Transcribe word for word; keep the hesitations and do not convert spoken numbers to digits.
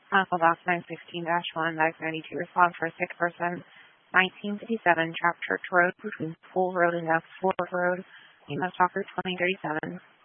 Alpha Box nine sixteen dash one, nine ninety-two, respond for a sick person, nineteen fifty-seven, Trap Church Road, between Pool Road and F Ford Road, email stalker twenty thirty-seven.